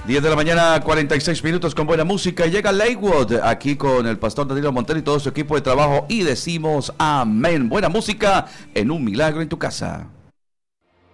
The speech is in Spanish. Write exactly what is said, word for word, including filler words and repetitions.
diez de la mañana, cuarenta y seis minutos con buena música. Llega Lakewood aquí con el pastor Danilo Montero y todo su equipo de trabajo y decimos amén. Buena música en un milagro en tu casa.